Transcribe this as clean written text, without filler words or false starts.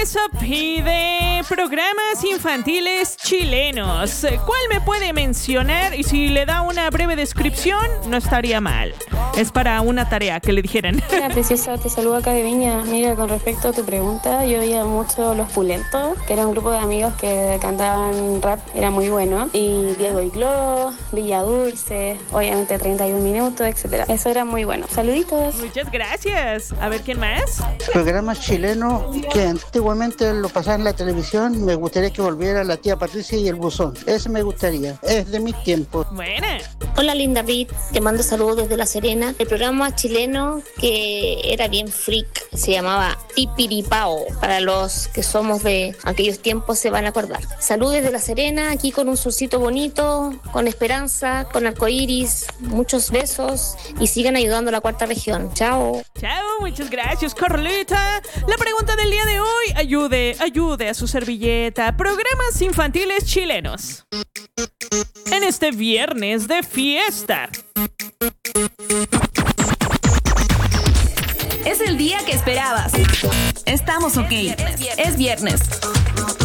Vanessa pide programas infantiles chilenos. ¿Cuál me puede mencionar? Y si le da una breve descripción, no estaría mal. Es para una tarea que le dijeran. Hola, preciosa, te saludo acá de Viña. Mira, con respecto a tu pregunta, yo veía mucho Los Pulentos, que era un grupo de amigos que cantaban rap, era muy bueno. Y Diego y Glo, Villa Dulce, obviamente 31 minutos, etcétera. Eso era muy bueno. Saluditos. Muchas gracias. A ver, ¿quién más? Programas chilenos que antiguamente lo pasaban en la televisión, me gustaría que volviera La Tía Patricia y El Buzón. Ese me gustaría, es de mis tiempos. Buena. Hola Linda Reed, te mando saludos desde La Serena. El programa chileno que era bien freak se llamaba Pipiripao. Para los que somos de aquellos tiempos se van a acordar. Saludos desde La Serena, aquí con un solcito bonito, con esperanza, con arcoíris, muchos besos y sigan ayudando a la cuarta región. Chao. Chao, muchas gracias, Carlita. La pregunta del día de hoy, ayude a su servilleta. Programas infantiles chilenos. En este viernes de fiesta. Es el día que esperabas. Estamos ok. Es viernes.